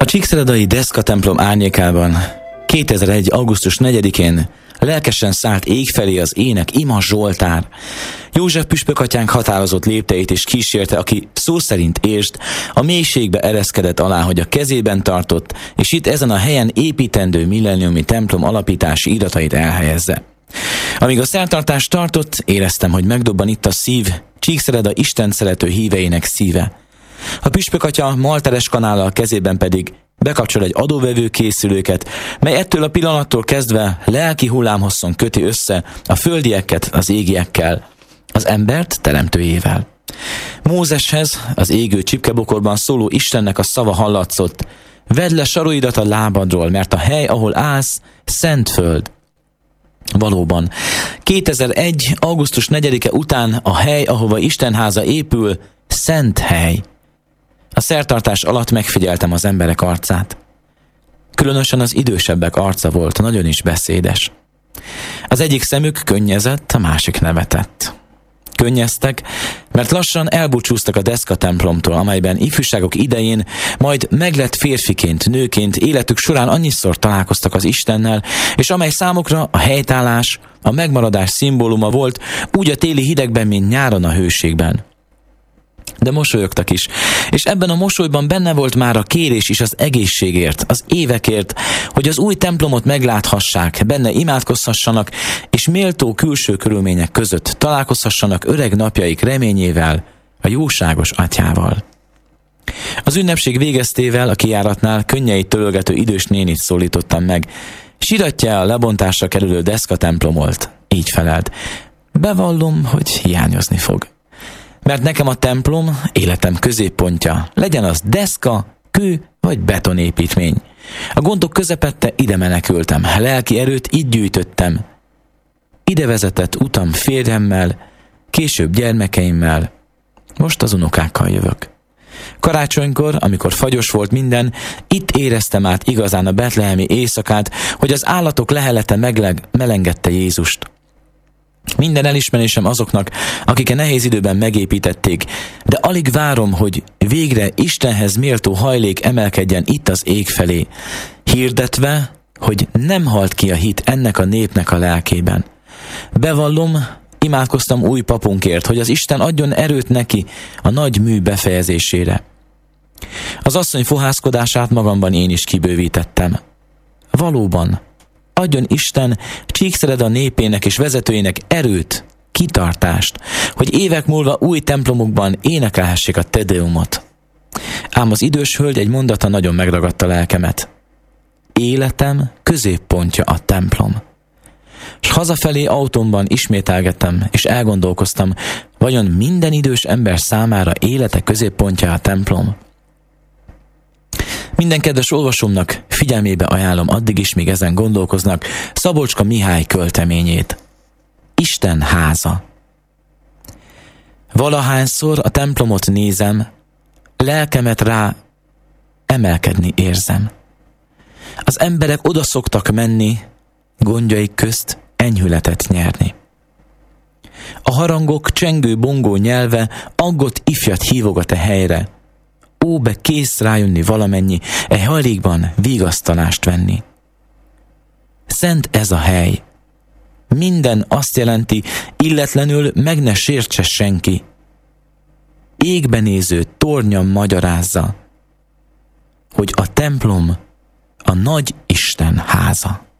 A csíkszeredai Deszka templom árnyékában 2001. augusztus 4-én lelkesen szállt ég felé az ének Ima Zsoltár. József püspök atyánk határozott lépteit is kísérte, aki szó szerint értsd, a mélységbe ereszkedett alá, hogy a kezében tartott, és itt ezen a helyen építendő milleniumi templom alapítási iratait elhelyezze. Amíg a szertartást tartott, éreztem, hogy megdobban itt a szív, Csíkszereda Isten szerető híveinek szíve. A püspök atya malteres kanállal kezében pedig bekapcsol egy adóvevő készülőket, mely ettől a pillanattól kezdve lelki hullámhosszon köti össze a földieket az égiekkel, az embert teremtőjével. Mózeshez, az égő csipkebokorban szóló Istennek a szava hallatszott: vedd le saroidat a lábadról, mert a hely, ahol állsz, szent föld. Valóban, 2001. augusztus 4-e után a hely, ahova Istenháza épül, szent hely. A szertartás alatt megfigyeltem az emberek arcát. Különösen az idősebbek arca volt nagyon is beszédes. Az egyik szemük könnyezett, a másik nevetett. Könnyeztek, mert lassan elbúcsúztak a Deszka templomtól, amelyben ifjúságok idején, majd meglett férfiként, nőként életük során annyiszor találkoztak az Istennel, és amely számukra a helytállás, a megmaradás szimbóluma volt, úgy a téli hidegben, mint nyáron a hőségben. De mosolyogtak is, és ebben a mosolyban benne volt már a kérés is az egészségért, az évekért, hogy az új templomot megláthassák, benne imádkozhassanak, és méltó külső körülmények között találkozhassanak öreg napjaik reményével, a jóságos atyával. Az ünnepség végeztével a kijáratnál könnyeit törölgető idős nénit szólítottam meg. Siratja a lebontásra kerülő Deszka templomolt. Így felelt: bevallom, hogy hiányozni fog. Mert nekem a templom életem középpontja, legyen az deszka, kő vagy betonépítmény. A gondok közepette ide menekültem, lelki erőt itt gyűjtöttem. Ide vezetett utam férjemmel, később gyermekeimmel, most az unokákkal jövök. Karácsonykor, amikor fagyos volt minden, itt éreztem át igazán a betlehemi éjszakát, hogy az állatok lehelete melengedte Jézust. Minden elismerésem azoknak, akik a nehéz időben megépítették, de alig várom, hogy végre Istenhez méltó hajlék emelkedjen itt az ég felé, hirdetve, hogy nem halt ki a hit ennek a népnek a lelkében. Bevallom, imádkoztam új papunkért, hogy az Isten adjon erőt neki a nagy mű befejezésére. Az asszony fohászkodását magamban én is kibővítettem. Valóban, adjon Isten Csíkszereda népének és vezetőinek erőt, kitartást, hogy évek múlva új templomokban énekelhessék a Te Deumot. Ám az idős hölgy egy mondata nagyon megragadta lelkemet. Életem középpontja a templom. S hazafelé autómban ismételgettem, és elgondolkoztam, vajon minden idős ember számára élete középpontja a templom? Minden kedves olvasómnak figyelmébe ajánlom addig is, míg ezen gondolkoznak, Szabolcska Mihály költeményét. Isten háza. Valahányszor a templomot nézem, lelkemet rá emelkedni érzem. Az emberek oda szoktak menni, gondjaik közt enyhületet nyerni. A harangok csengő bongó nyelve aggott ifjat hívogat a helyre. Óbe kész rájönni valamennyi, hajlékban vigasztalást venni. Szent ez a hely. Minden azt jelenti, illetlenül meg ne sértse senki. Égbe néző tornyam magyarázza, hogy a templom a nagy Isten háza.